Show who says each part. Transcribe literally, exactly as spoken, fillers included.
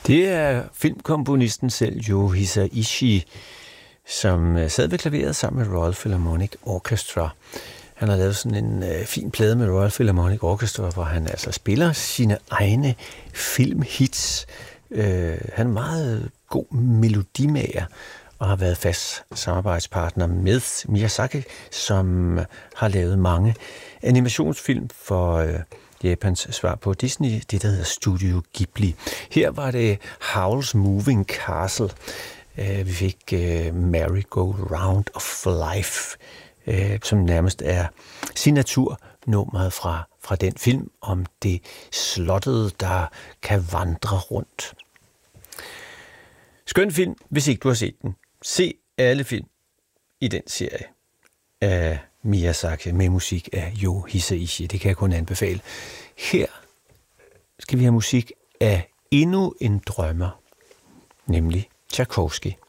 Speaker 1: Det er filmkomponisten selv, Joe Hisaishi, som sad ved klaveret sammen med Royal Philharmonic Orchestra. Han har lavet sådan en øh, fin plade med Royal Philharmonic Orchestra, hvor han altså spiller sine egne filmhits. Øh, han er meget god melodimager og har været fast samarbejdspartner med Miyazaki, som har lavet mange animationsfilm for øh, Japans svar på Disney, det der hedder Studio Ghibli. Her var det Howl's Moving Castle. Uh, vi fik uh, Merry-Go-Round of Life, uh, som nærmest er signaturnummeret fra, fra den film om det slottede, der kan vandre rundt. Skøn film, hvis ikke du har set den. Se alle film i den serie af Miyazaki med musik af Joe Hisaishi. Det kan jeg kun anbefale. Her skal vi have musik af endnu en drømmer, nemlig Tchaikovsky.